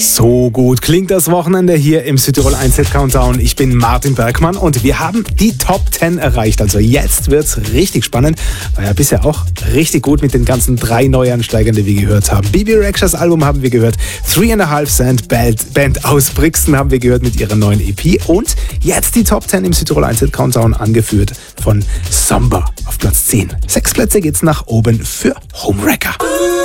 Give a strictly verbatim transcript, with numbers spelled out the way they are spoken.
So gut klingt das Wochenende hier im Südtirol eins Hit Countdown. Ich bin Martin Bergmann und wir haben die Top zehn erreicht. Also jetzt wird's richtig spannend. War ja bisher auch richtig gut mit den ganzen drei Neuansteigern, die wir gehört haben. Bebe Rexhas Album haben wir gehört. Three and a Half Cent Band, Band aus Brixen haben wir gehört mit ihrer neuen E P. Und jetzt die Top zehn im Südtirol eins Hit Countdown, angeführt von Samba auf Platz zehn. Sechs Plätze geht's nach oben für Homewrecker.